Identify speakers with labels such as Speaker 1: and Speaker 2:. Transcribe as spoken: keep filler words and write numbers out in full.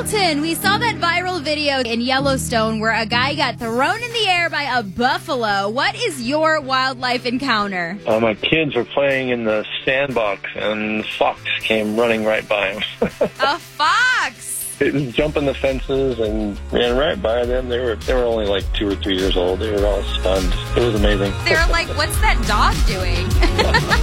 Speaker 1: Dalton, we saw that viral video in Yellowstone where a guy got thrown in the air by a buffalo. What is your wildlife encounter?
Speaker 2: Uh, my kids were playing in the sandbox, and the fox came running right by them.
Speaker 1: A fox!
Speaker 2: It was jumping the fences and ran right by them. They were they were only like two or three years old. They were all stunned. It was amazing.
Speaker 1: They were like, what's that dog doing?